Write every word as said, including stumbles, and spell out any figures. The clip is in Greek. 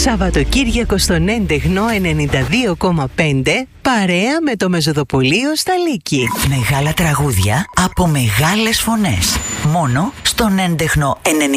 Σαββατοκύριακο στον έντεχνο ενενήντα δύο κόμμα πέντε, παρέα με το Μεζοδοπολείο στα Λύκη. Μεγάλα τραγούδια από μεγάλες φωνές. Μόνο στον έντεχνο ενενήντα